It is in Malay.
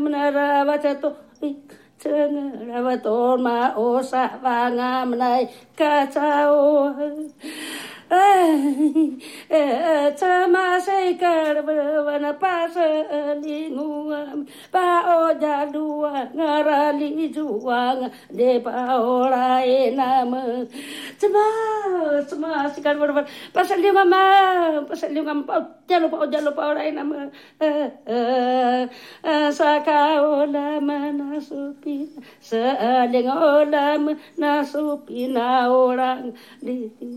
menara baca tu cengar ma osa wanga menai kacau Cama sekar berwana paselinguam pa oja dua ngarali juang de pa orai nama cema sekar berwana paselinguam pa oja lupa orai nama sakaola manasupi sealing ola manasupina orang di